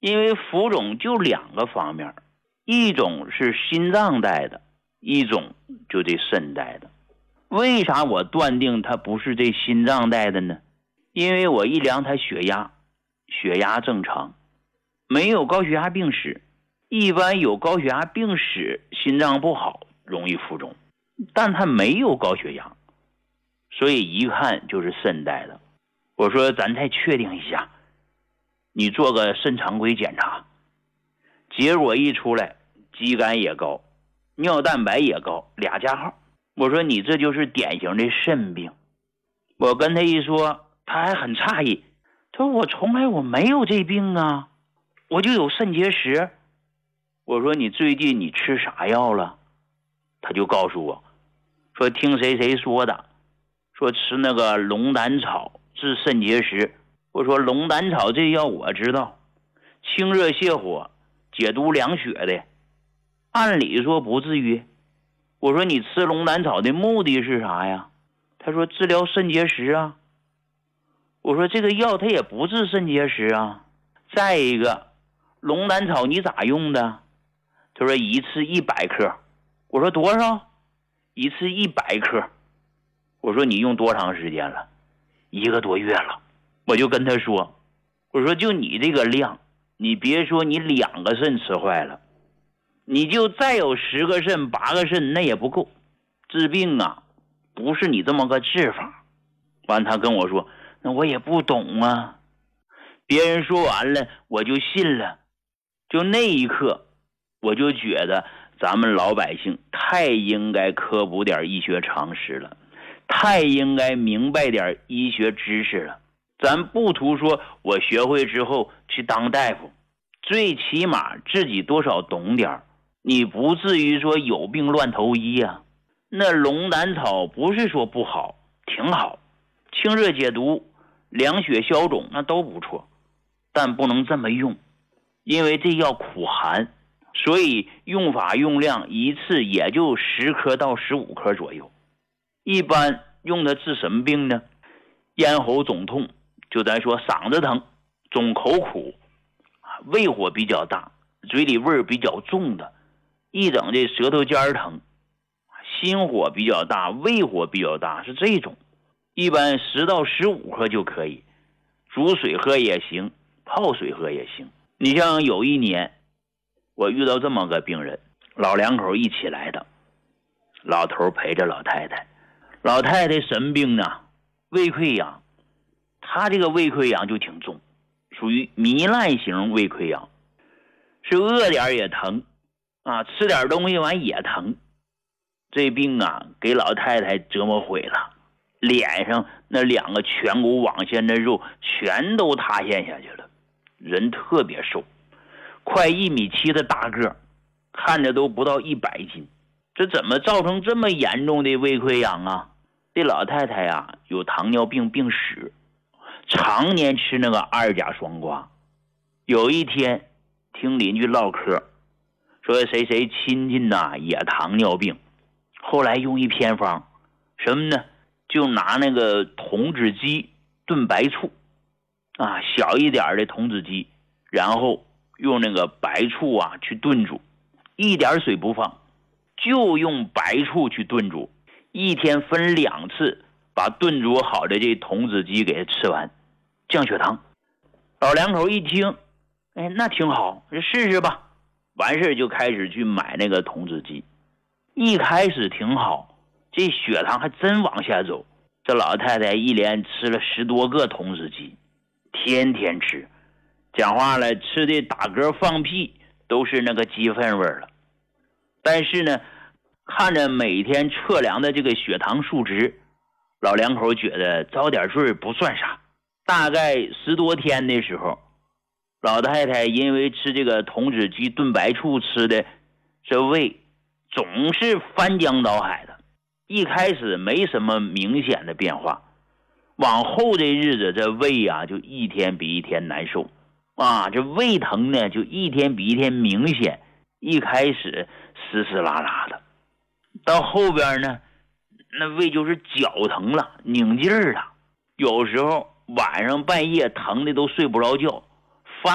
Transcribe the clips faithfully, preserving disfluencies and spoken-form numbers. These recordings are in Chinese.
因为浮肿就两个方面，一种是心脏带的，一种就这肾带的。为啥我断定它不是这心脏带的呢？因为我一量它血压，血压正常，没有高血压病史。一般有高血压病史，心脏不好，容易浮肿，但他没有高血压，所以一看就是肾带的。我说咱再确定一下，你做个肾常规检查，结果一出来，肌酐也高，尿蛋白也高，俩加号。我说你这就是典型的肾病。我跟他一说，他还很诧异，他说我从来我没有这病啊，我就有肾结石。我说你最近你吃啥药了？他就告诉我说听谁谁说的，说吃那个龙胆草治肾结石。我说龙胆草这药我知道，清热泻火解毒凉血的，按理说不至于。我说你吃龙胆草的目的是啥呀？他说治疗肾结石啊。我说这个药它也不治肾结石啊。再一个，龙胆草你咋用的？他说一次一百克。我说多少？一次一百克。我说你用多长时间了？一个多月了。我就跟他说，我说就你这个量，你别说你两个肾吃坏了，你就再有十个肾八个肾那也不够，治病啊不是你这么个治法。完他跟我说，那我也不懂啊。别人说完了我就信了。就那一刻我就觉得咱们老百姓太应该科普点医学常识了，太应该明白点医学知识了。咱不图说我学会之后去当大夫，最起码自己多少懂点，你不至于说有病乱投医啊。那龙胆草不是说不好，挺好，清热解毒凉血消肿那都不错，但不能这么用，因为这药苦寒，所以用法用量一次也就十颗到十五颗左右。一般用的治什么病呢？咽喉肿痛，就咱说嗓子疼，肿口苦，胃火比较大，嘴里味儿比较重的，一整这舌头尖疼，心火比较大，胃火比较大，是这种。一般十到十五克就可以，煮水喝也行，泡水喝也行。你像有一年我遇到这么个病人，老两口一起来的，老头陪着老太太。老太太什么病呢？胃溃疡。他这个胃溃疡就挺重，属于糜烂型胃溃疡，是饿点也疼啊，吃点东西完也疼。这病啊给老太太折磨毁了，脸上那两个颧骨网线的肉全都塌陷下去了，人特别瘦，快一米七的大个，看着都不到一百斤。这怎么造成这么严重的胃溃疡啊？这老太太呀有糖尿病病史，常年吃那个二甲双胍。有一天听邻居唠嗑，说谁谁亲戚呐也糖尿病，后来用一偏方，什么呢？就拿那个童子鸡炖白醋啊，小一点的童子鸡，然后用那个白醋啊去炖煮，一点水不放，就用白醋去炖煮，一天分两次把炖煮好的这童子鸡给吃完，降血糖。老两口一听，哎，那挺好，试试吧。完事就开始去买那个童子鸡。一开始挺好，这血糖还真往下走。这老太太一连吃了十多个童子鸡，天天吃，讲话了，吃的打嗝放屁都是那个鸡粪味了。但是呢，看着每天测量的这个血糖数值，老两口觉得遭点罪不算啥。大概十多天的时候，老太太因为吃这个童子鸡炖白醋吃的，这胃总是翻江倒海的。一开始没什么明显的变化，往后这日子这胃啊就一天比一天难受啊，这胃疼呢就一天比一天明显。一开始湿湿拉拉的，到后边呢那胃就是绞疼了，拧劲儿了，有时候晚上半夜疼的都睡不着觉，翻来覆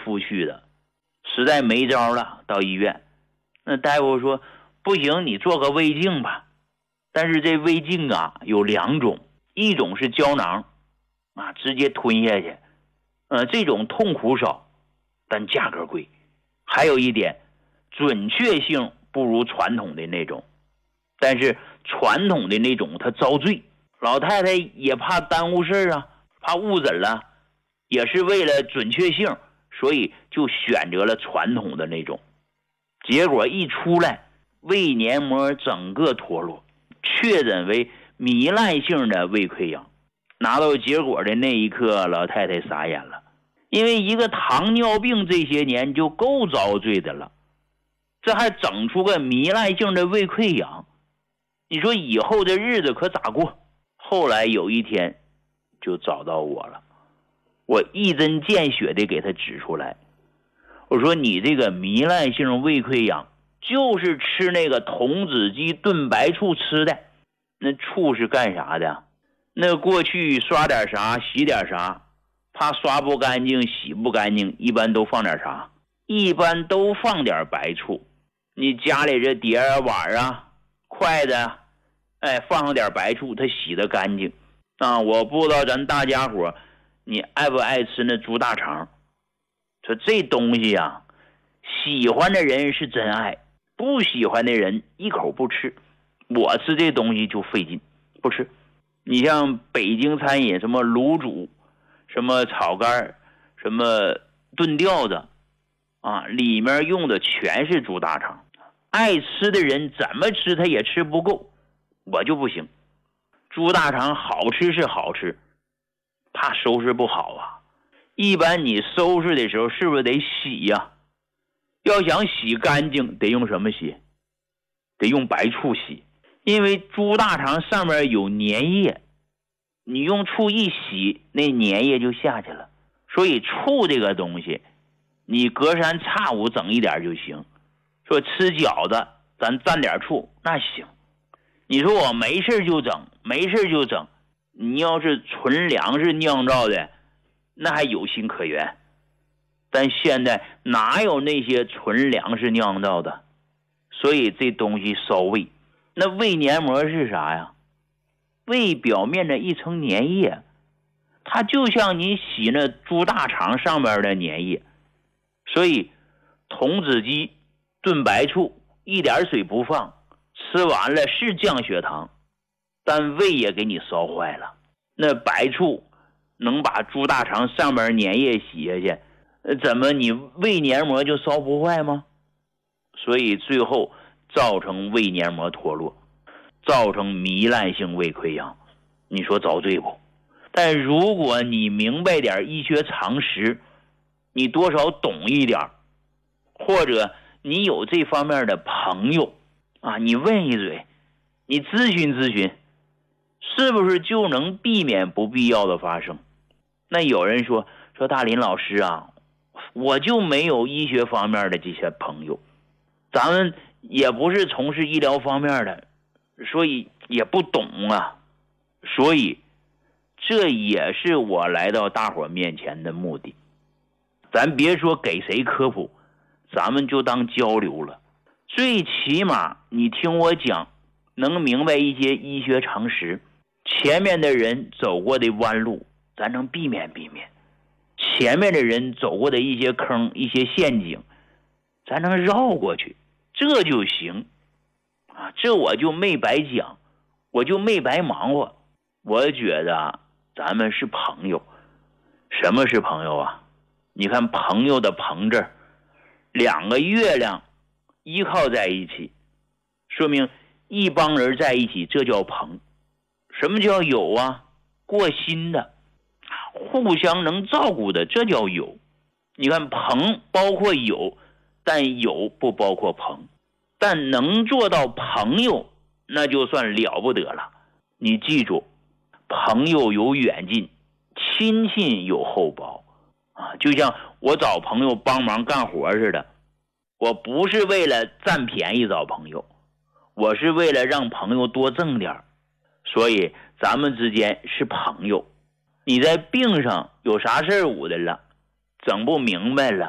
复去的，实在没招了，到医院。那大夫说不行，你做个胃镜吧。但是这胃镜啊有两种，一种是胶囊啊，直接吞下去，呃，这种痛苦少，但价格贵。还有一点，准确性不如传统的那种，但是传统的那种它遭罪，老太太也怕耽误事啊，怕误诊了，也是为了准确性，所以就选择了传统的那种。结果一出来，胃黏膜整个脱落，确诊为糜烂性的胃溃疡。拿到结果的那一刻，老太太傻眼了，因为一个糖尿病这些年就够遭罪的了，这还整出个糜烂性的胃溃疡，你说以后这日子可咋过？后来有一天就找到我了，我一针见血的给他指出来，我说你这个糜烂性胃溃疡就是吃那个童子鸡炖白醋吃的。那醋是干啥的？那过去刷点啥洗点啥，怕刷不干净洗不干净，一般都放点啥？一般都放点白醋。你家里这碟啊碗啊筷子，哎，放上点白醋，它洗得干净啊。我不知道咱大家伙你爱不爱吃那猪大肠？说这东西啊，喜欢的人是真爱，不喜欢的人一口不吃。我吃这东西就费劲，不吃。你像北京餐饮，什么卤煮，什么炒肝，什么炖吊子啊，里面用的全是猪大肠。爱吃的人怎么吃他也吃不够，我就不行。猪大肠好吃是好吃，怕收拾不好啊。一般你收拾的时候是不是得洗呀、啊？要想洗干净得用什么洗？得用白醋洗，因为猪大肠上面有粘液，你用醋一洗，那粘液就下去了。所以醋这个东西你隔三差五整一点就行。说吃饺子咱蘸点醋那行，你说我没事就整，没事就整，你要是纯粮食酿造的那还有心可原。但现在哪有那些纯粮食酿造的？所以这东西烧胃。那胃黏膜是啥呀？胃表面的一层粘液，它就像你洗那猪大肠上面的粘液。所以童子鸡炖白醋一点水不放，吃完了是降血糖，但胃也给你烧坏了。那白醋能把猪大肠上面粘液洗下去，怎么你胃黏膜就烧不坏吗？所以最后造成胃黏膜脱落，造成糜烂性胃溃疡。你说遭罪不？但如果你明白点医学常识，你多少懂一点，或者你有这方面的朋友啊，你问一嘴，你咨询咨询，是不是就能避免不必要的发生？那有人说说大林老师啊，我就没有医学方面的这些朋友，咱们也不是从事医疗方面的，所以也不懂啊。所以这也是我来到大伙面前的目的。咱别说给谁科普，咱们就当交流了。最起码你听我讲，能明白一些医学常识，前面的人走过的弯路咱能避免避免，前面的人走过的一些坑一些陷阱咱能绕过去，这就行啊！这我就没白讲，我就没白忙活。我觉得咱们是朋友。什么是朋友啊？你看朋友的朋字，两个月亮依靠在一起，说明一帮人在一起，这叫朋。什么叫友啊？过心的，互相能照顾的，这叫友。你看朋包括友，但友不包括朋。但能做到朋友，那就算了不得了。你记住，朋友有远近，亲戚有厚薄啊！就像我找朋友帮忙干活似的，我不是为了占便宜找朋友，我是为了让朋友多挣点。所以咱们之间是朋友。你在病上有啥事儿捂的了，整不明白了，